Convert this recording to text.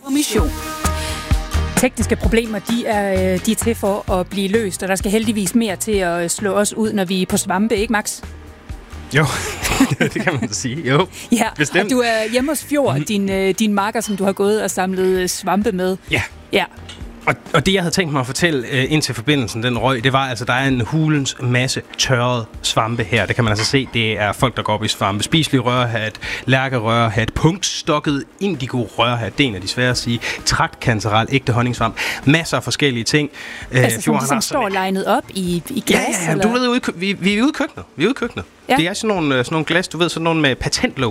Mission. Tekniske problemer, de er til for at blive løst, og der skal heldigvis mere til at slå os ud, når vi er på svampe, ikke Max? Jo, det kan man sige. Jo, ja, bestemt. Og du er hjemme hos Fjord, din makker, som du har gået og samlet svampe med. Ja. Og det, jeg havde tænkt mig at fortælle indtil forbindelsen den røg, det var altså, der er en hulens masse tørrede svampe her. Det kan man altså se, det er folk, der går op i svampe. Spiselig rørhat, lærkerørhat, punktstokket indigo rørhat, det er en af de svære at sige. Traktkancerel, ægte honningsvamp. Masser af forskellige ting. Altså som står legnet op i glas? Ja, du ved, vi er ude i køkkenet. Ja. Det er sådan nogle glas, du ved, sådan nogle med patentlåg